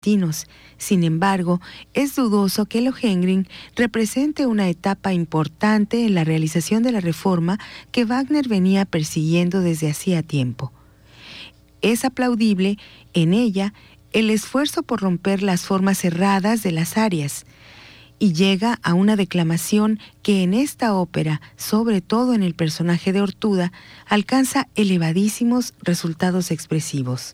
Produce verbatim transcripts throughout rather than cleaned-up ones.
Tinos. Sin embargo, es dudoso que Lohengrin represente una etapa importante en la realización de la reforma que Wagner venía persiguiendo desde hacía tiempo. Es aplaudible en ella el esfuerzo por romper las formas cerradas de las arias, y llega a una declamación que en esta ópera, sobre todo en el personaje de Ortuda, alcanza elevadísimos resultados expresivos.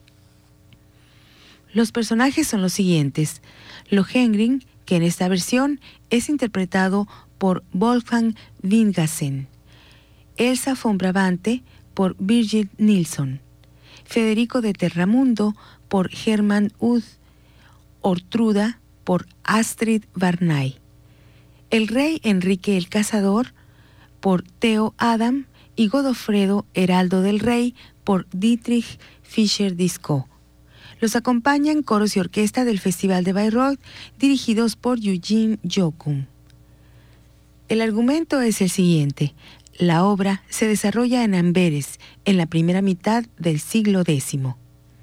Los personajes son los siguientes: Lohengrin, que en esta versión es interpretado por Wolfgang Wingassen, Elsa von Brabante por Birgit Nilsson, Federico de Terramundo por Hermann Uth, Ortruda por Astrid Varnay, el rey Enrique el Cazador por Theo Adam y Godofredo Heraldo del Rey por Dietrich Fischer-Dieskau. Los acompañan coros y orquesta del Festival de Bayreuth, dirigidos por Eugene Jochum. El argumento es el siguiente. La obra se desarrolla en Amberes, en la primera mitad del siglo décimo.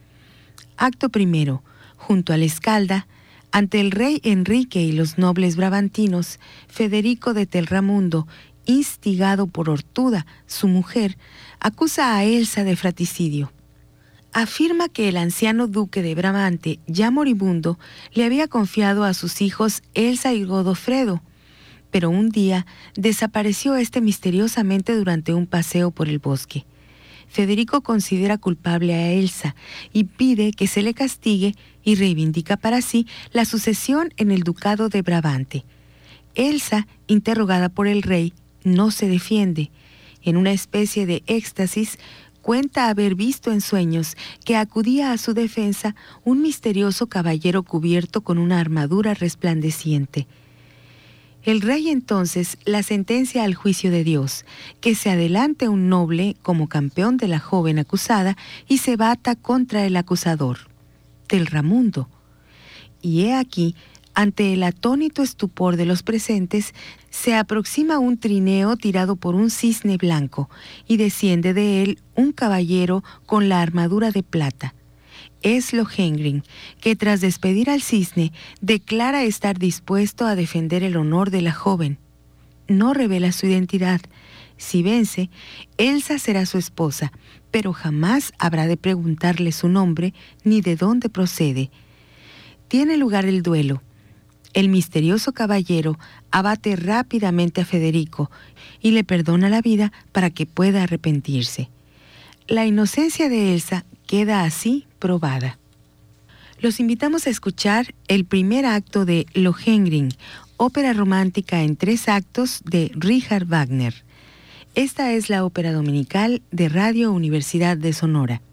Acto primero. Junto al Escalda, ante el rey Enrique y los nobles brabantinos, Federico de Telramundo, instigado por Ortuda, su mujer, acusa a Elsa de fratricidio. Afirma que el anciano duque de Brabante, ya moribundo, le había confiado a sus hijos Elsa y Godofredo, pero un día desapareció este misteriosamente durante un paseo por el bosque. Federico considera culpable a Elsa y pide que se le castigue y reivindica para sí la sucesión en el ducado de Brabante. Elsa, interrogada por el rey, no se defiende. En una especie de éxtasis, cuenta haber visto en sueños que acudía a su defensa un misterioso caballero cubierto con una armadura resplandeciente. El rey entonces la sentencia al juicio de Dios, que se adelante un noble como campeón de la joven acusada y se bata contra el acusador, Telramundo. Y he aquí, ante el atónito estupor de los presentes, se aproxima un trineo tirado por un cisne blanco, y desciende de él un caballero con la armadura de plata. Es Lohengrin, que tras despedir al cisne, declara estar dispuesto a defender el honor de la joven. No revela su identidad. Si vence, Elsa será su esposa, pero jamás habrá de preguntarle su nombre ni de dónde procede. Tiene lugar el duelo. El misterioso caballero abate rápidamente a Federico y le perdona la vida para que pueda arrepentirse. La inocencia de Elsa queda así probada. Los invitamos a escuchar el primer acto de Lohengrin, ópera romántica en tres actos de Richard Wagner. Esta es la ópera dominical de Radio Universidad de Sonora.